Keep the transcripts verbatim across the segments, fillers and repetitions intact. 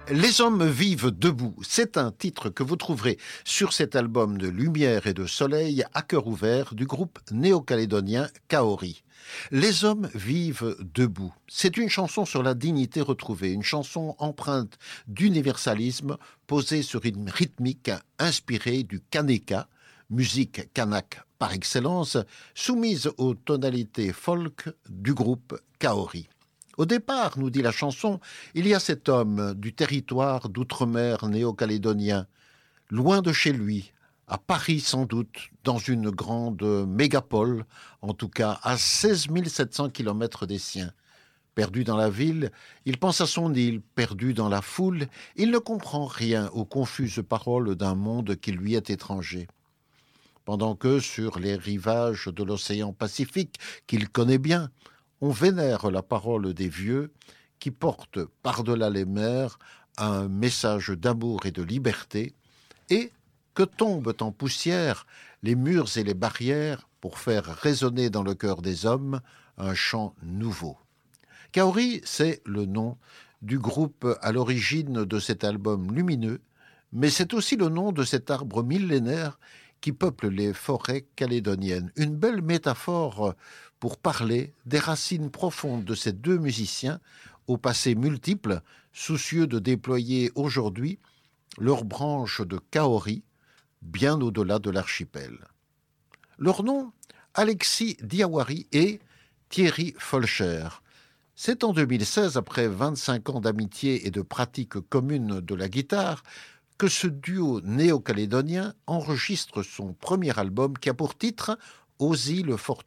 Les hommes vivent debout, c'est un titre que vous trouverez sur cet album de lumière et de soleil à cœur ouvert du groupe néo-calédonien Kaori. Les hommes vivent debout, c'est une chanson sur la dignité retrouvée, une chanson empreinte d'universalisme posée sur une rythmique inspirée du kaneka, musique kanak par excellence, soumise aux tonalités folk du groupe Kaori. Au départ, nous dit la chanson, il y a cet homme du territoire d'outre-mer néo-calédonien, loin de chez lui, à Paris sans doute, dans une grande mégapole, en tout cas à seize mille sept cents kilomètres des siens. Perdu dans la ville, il pense à son île, perdu dans la foule, il ne comprend rien aux confuses paroles d'un monde qui lui est étranger. Pendant que, sur les rivages de l'océan Pacifique, qu'il connaît bien, on vénère la parole des vieux qui portent par-delà les mers un message d'amour et de liberté et que tombent en poussière les murs et les barrières pour faire résonner dans le cœur des hommes un chant nouveau. Kaori, c'est le nom du groupe à l'origine de cet album lumineux, mais c'est aussi le nom de cet arbre millénaire qui peuple les forêts calédoniennes. Une belle métaphore pour parler des racines profondes de ces deux musiciens, au passé multiple, soucieux de déployer aujourd'hui leur branche de Kaori, bien au-delà de l'archipel. Leur nom, Alexis Diawari et Thierry Folcher. C'est en deux mille seize, après vingt-cinq ans d'amitié et de pratique commune de la guitare, que ce duo néo-calédonien enregistre son premier album qui a pour titre « Aux îles fortunées ».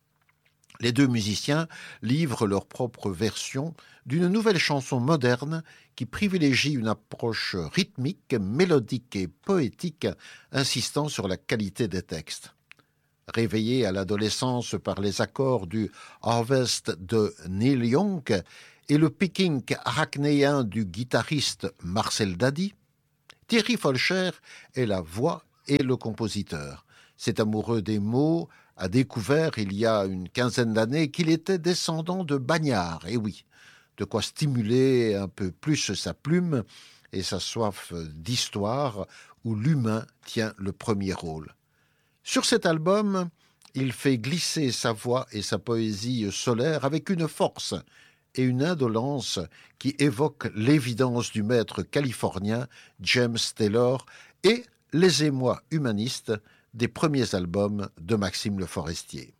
Les deux musiciens livrent leur propre version d'une nouvelle chanson moderne qui privilégie une approche rythmique, mélodique et poétique, insistant sur la qualité des textes. Réveillés à l'adolescence par les accords du Harvest de Neil Young et le picking arachnéen du guitariste Marcel Dady, Thierry Folcher est la voix et le compositeur. Cet amoureux des mots a découvert il y a une quinzaine d'années qu'il était descendant de Bagnard. Et oui, de quoi stimuler un peu plus sa plume et sa soif d'histoire où l'humain tient le premier rôle. Sur cet album, il fait glisser sa voix et sa poésie solaire avec une force et une indolence qui évoquent l'évidence du maître californien James Taylor et les émois humanistes des premiers albums de Maxime Le Forestier.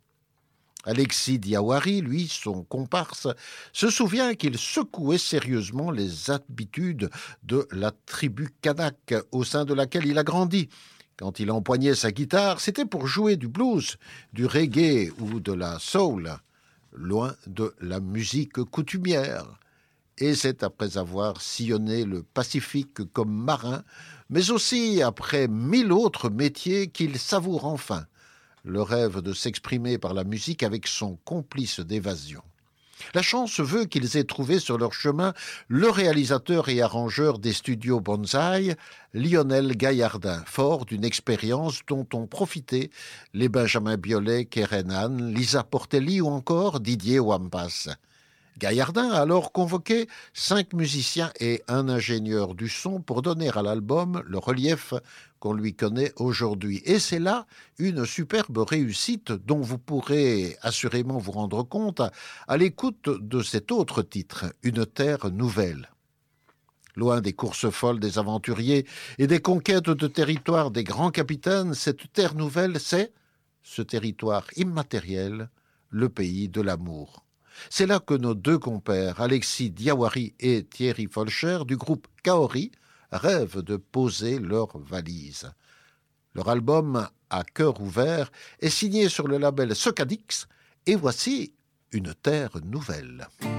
Alexis Diawari, lui, son comparse, se souvient qu'il secouait sérieusement les habitudes de la tribu kanak au sein de laquelle il a grandi. Quand il empoignait sa guitare, c'était pour jouer du blues, du reggae ou de la soul, loin de la musique coutumière. Et c'est après avoir sillonné le Pacifique comme marin, mais aussi après mille autres métiers qu'il savoure enfin le rêve de s'exprimer par la musique avec son complice d'évasion. La chance veut qu'ils aient trouvé sur leur chemin le réalisateur et arrangeur des studios Bonsaï, Lionel Gaillardin, fort d'une expérience dont ont profité les Benjamin Biolay, Keren Han, Lisa Portelli ou encore Didier Wampas. Gaillardin a alors convoqué cinq musiciens et un ingénieur du son pour donner à l'album le relief qu'on lui connaît aujourd'hui. Et c'est là une superbe réussite dont vous pourrez assurément vous rendre compte à l'écoute de cet autre titre, Une terre nouvelle. Loin des courses folles des aventuriers et des conquêtes de territoire des grands capitaines, cette terre nouvelle, c'est ce territoire immatériel, le pays de l'amour. C'est là que nos deux compères, Alexis Diawari et Thierry Folcher, du groupe Kaori, rêvent de poser leurs valises. Leur album à cœur ouvert est signé sur le label Socadix, et voici Une terre nouvelle.